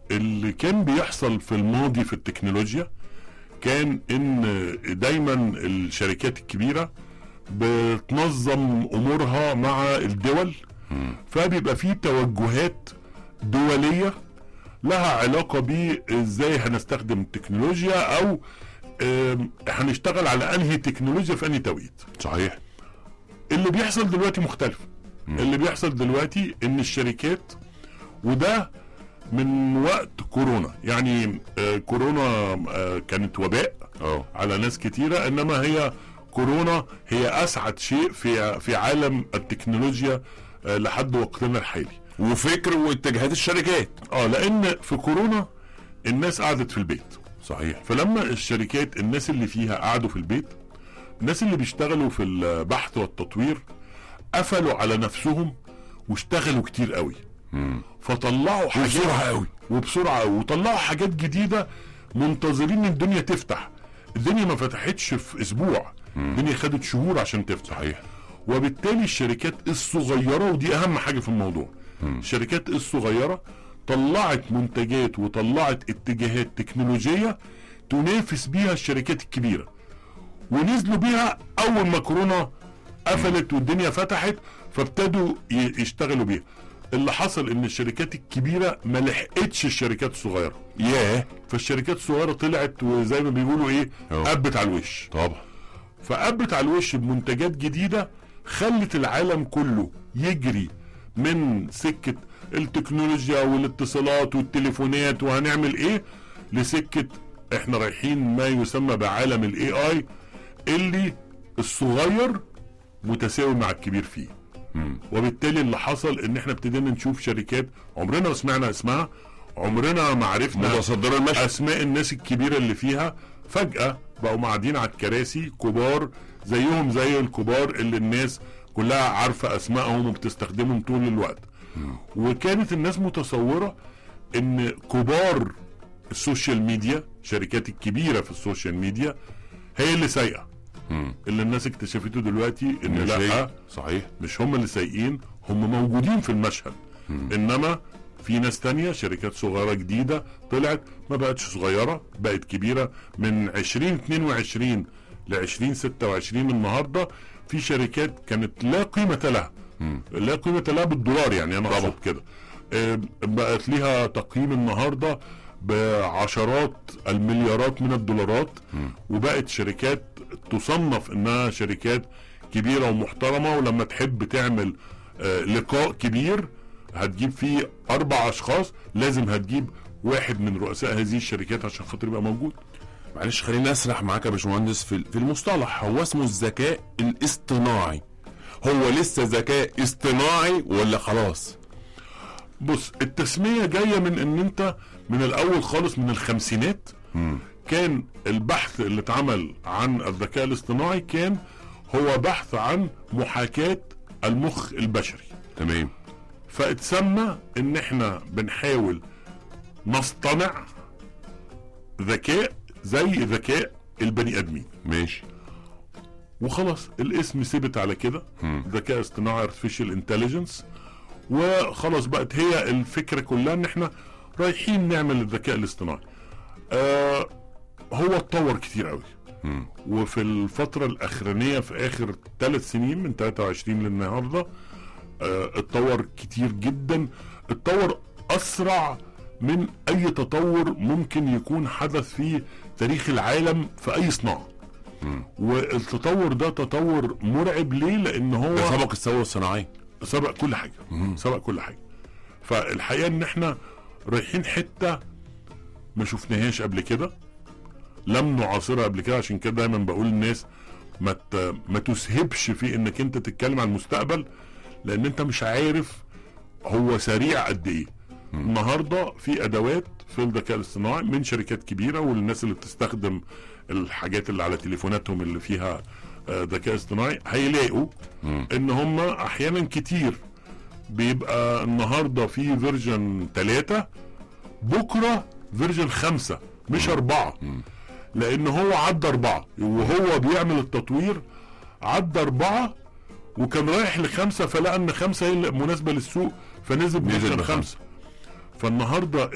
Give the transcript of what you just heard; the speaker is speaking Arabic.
اللي كان بيحصل في الماضي في التكنولوجيا كان ان دايما الشركات الكبيرة بتنظم امورها مع الدول، فبيبقى فيه توجهات دولية لها علاقة بازاي هنستخدم التكنولوجيا او هنشتغل على انهي تكنولوجيا في انهي توقيت. صحيح. اللي بيحصل دلوقتي مختلف. اللي بيحصل دلوقتي ان الشركات، وده من وقت كورونا، يعني كورونا كانت وباء على ناس كتيرة، انما هي كورونا هي اسعد شيء في عالم التكنولوجيا لحد وقتنا الحالي، وفكر واتجاهات الشركات. لان في كورونا الناس قعدت في البيت. صحيح. فلما الشركات الناس اللي فيها قعدوا في البيت، الناس اللي بيشتغلوا في البحث والتطوير قفلوا على نفسهم واشتغلوا كتير قوي. فطلعوا حاجات بسرعة قوي وبسرعة قوي، وطلعوا حاجات جديدة منتظرين الدنيا تفتح. الدنيا ما فتحتش في اسبوع، الدنيا خدت شهور عشان تفتح. صحيح. وبالتالي الشركات الصغيرة، ودي اهم حاجة في الموضوع، الشركات الصغيرة طلعت منتجات وطلعت اتجاهات تكنولوجية تنافس بيها الشركات الكبيرة، ونزلوا بيها اول ما كورونا قفلت والدنيا فتحت، فابتدوا يشتغلوا بيها. اللي حصل ان الشركات الكبيرة ما لحقتش الشركات الصغيرة. فالشركات الصغيرة طلعت وزي ما بيقولوا ايه، قبت على الوش. طبعا. فقبت على الوش بمنتجات جديدة خلت العالم كله يجري من سكة التكنولوجيا والاتصالات والتليفونات وهنعمل ايه، لسكة احنا رايحين ما يسمى بعالم الاي اي، اللي الصغير متساوي مع الكبير فيه. وبالتالي اللي حصل ان احنا ابتدينا نشوف شركات عمرنا ما سمعنا اسمها، عمرنا ما عرفنا متصدرة المشهد، اسماء الناس الكبيرة اللي فيها، فجأة بقوا قاعدين على الكراسي كبار زيهم زي الكبار اللي الناس كلها عارفة اسمائهم وبتستخدمهم طول الوقت. وكانت الناس متصورة ان كبار السوشيال ميديا، شركات الكبيرة في السوشيال ميديا هي اللي سايقة. اللي الناس اكتشفته دلوقتي ان لا، صحيح، مش هم اللي سايقين، هم موجودين في المشهد. انما في ناس تانية، شركات صغيرة جديدة طلعت، ما بقتش صغيرة، بقت كبيرة. من 2022 ل 2026 النهاردة في شركات كانت لا قيمة لها، لا قيمة لها بالدولار، يعني انا اقصد كده، بقت ليها تقييم النهاردة بعشرات المليارات من الدولارات، وبقت شركات تصنف انها شركات كبيرة ومحترمة. ولما تحب تعمل لقاء كبير هتجيب فيه 4 أشخاص، لازم هتجيب واحد من رؤساء هذه الشركات عشان خاطر يبقى موجود. معلش خليني اسرح معاك يا باشمهندس في المصطلح، هو اسمه الذكاء الاصطناعي، هو لسه ذكاء اصطناعي ولا خلاص؟ بص، التسمية جاية من ان انت من الاول خالص من الخمسينات كان البحث اللي اتعمل عن الذكاء الاصطناعي كان هو بحث عن محاكاة المخ البشري. تمام. فاتسمى ان احنا بنحاول نصطنع ذكاء زي ذكاء البني ادمين. ماشي. وخلاص الاسم ثبت على كده، ذكاء اصطناعي artificial intelligence، وخلاص بقت هي الفكرة كلها ان احنا رايحين نعمل الذكاء الاصطناعي. هو اتطور كتير قوي، وفي الفترة الاخرانية في اخر 3 سنين من 23 للنهاردة اتطور كتير جدا، اتطور اسرع من اي تطور ممكن يكون حدث في تاريخ العالم في اي صناعة. والتطور ده تطور مرعب. ليه؟ لان هو سبق الثورة الصناعية، سبق كل حاجة، سبق كل حاجة. فالحقيقة ان احنا رايحين حتة ما شفناهاش قبل كده، لم نعاصرها قبل كده. عشان كده دايما بقول للناس ما تسهبش في انك انت تتكلم عن المستقبل، لان انت مش عارف هو سريع قد ايه. النهاردة في ادوات في الذكاء الاصطناعي من شركات كبيرة، والناس اللي بتستخدم الحاجات اللي على تليفوناتهم اللي فيها ذكاء اصطناعي هيلاقوا ان هم احيانا كتير بيبقى النهاردة في فيرجن 3، بكرة فيرجن 5 مش 4، لان هو عدى 4 وهو بيعمل التطوير، عدى 4 وكان رايح ل5، فلقى ان 5 هي مناسبة للسوق فنزل فيرجن 5. فالنهاردة